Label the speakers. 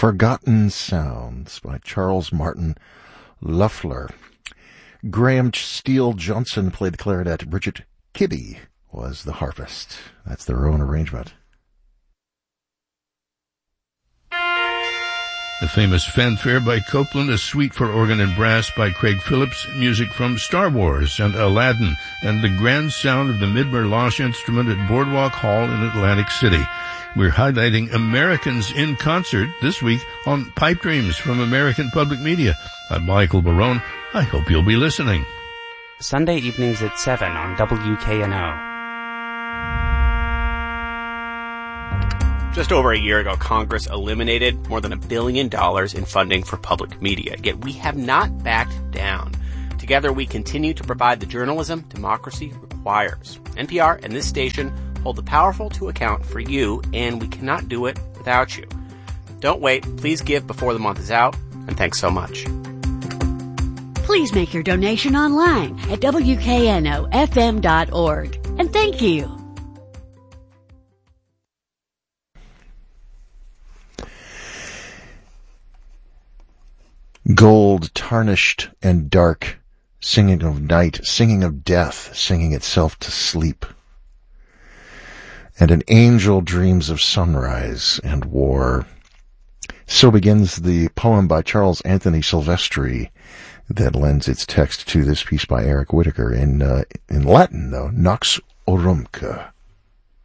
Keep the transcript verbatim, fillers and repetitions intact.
Speaker 1: Forgotten Sounds by Charles Martin Loeffler. Graham Steele Johnson played the clarinet. Bridget Kibbe was the harpist. That's their own arrangement.
Speaker 2: The famous fanfare by Copland, a suite for organ and brass by Craig Phillips, music from Star Wars and Aladdin, and the grand sound of the Midmer-Losh instrument at Boardwalk Hall in Atlantic City. We're highlighting Americans in concert this week on Pipe Dreams from American Public Media. I'm Michael Barone. I hope you'll be listening.
Speaker 3: Sunday evenings at seven on W K N O.
Speaker 4: Just over a year ago, Congress eliminated more than a billion dollars in funding for public media, yet we have not backed down. Together, we continue to provide the journalism democracy requires. N P R and this station hold the powerful to account for you, and we cannot do it without you. Don't wait. Please give before the month is out, and thanks so much.
Speaker 5: Please make your donation online at W K N O F M dot org. And thank you.
Speaker 1: Gold, tarnished and dark, singing of night, singing of death, singing itself to sleep. And an angel dreams of sunrise and war. So begins the poem by Charles Anthony Silvestri that lends its text to this piece by Eric Whittaker in uh, in Latin, though, Nox Orumque.